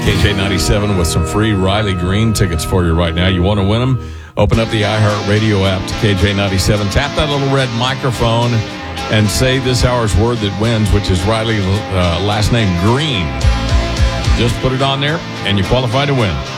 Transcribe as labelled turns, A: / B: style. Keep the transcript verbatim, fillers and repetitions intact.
A: K J ninety-seven with some free Riley Green tickets for you right now. You want to win them? Open up the iHeartRadio app to K J ninety-seven. Tap that little red microphone and say this hour's word that wins, which is Riley's uh, last name, Green. Just put it on there, and you qualify to win.